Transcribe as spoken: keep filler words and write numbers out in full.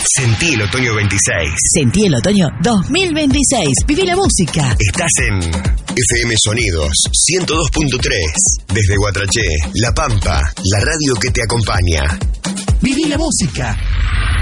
Sentí el otoño veintiséis. Sentí el otoño dos mil veintiséis. Viví la música. Estás en F M Sonidos ciento dos punto tres. Desde Guatraché, La Pampa, la radio que te acompaña. Viví la música.